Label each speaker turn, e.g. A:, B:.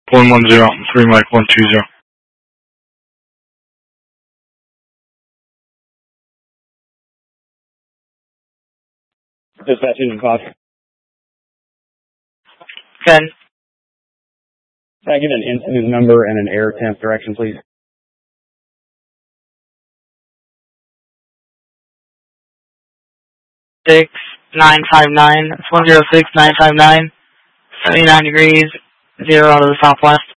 A: 110, 3 Mike 120.
B: Dispatch engine 5.
C: Ken.
B: Can I get an incident number and an air temp direction, please?
C: 959. It's 106 959. 79 degrees, 0 out of the southwest.